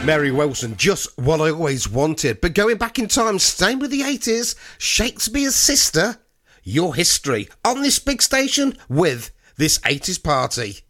Mary Wilson, just what I always wanted. But going back in time, staying with the 80s, Shakespeare's Sister, Your History, on this big station with this 80s party.